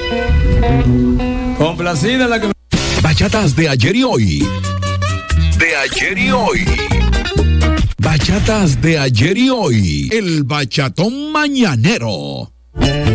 Complacida la que... Bachatas de ayer y hoy. De ayer y hoy. Bachatas de ayer y hoy. El bachatón mañanero.